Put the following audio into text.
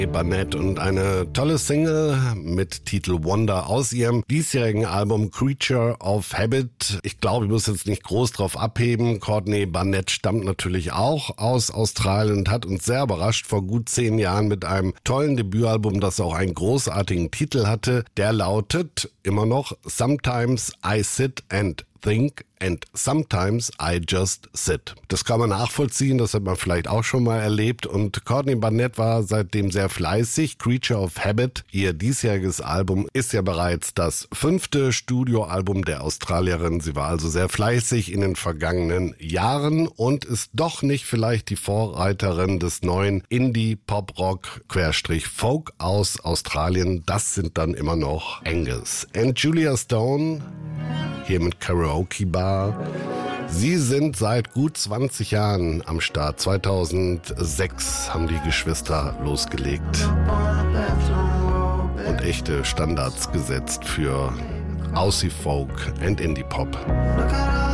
Barnett und eine tolle Single mit Titel Wonder aus ihrem diesjährigen Album Creature of Habit. Ich glaube, ich muss jetzt nicht groß drauf abheben. Courtney Barnett stammt natürlich auch aus Australien und hat uns sehr überrascht vor gut 10 Jahren mit einem tollen Debütalbum, das auch einen großartigen Titel hatte. Der lautet immer noch Sometimes I Sit and Think and Sometimes I Just Sit. Das kann man nachvollziehen, das hat man vielleicht auch schon mal erlebt und Courtney Barnett war seitdem sehr fleißig. Creature of Habit, ihr diesjähriges Album, ist ja bereits das 5. Studioalbum der Australierin. Sie war also sehr fleißig in den vergangenen Jahren und ist doch nicht vielleicht die Vorreiterin des neuen Indie-Pop-Rock-Folk aus Australien. Das sind dann immer noch Angus and Julia Stone hier mit Karaoke Bar. Sie sind seit gut 20 Jahren am Start. 2006 haben die Geschwister losgelegt und echte Standards gesetzt für Aussie Folk and Indie Pop.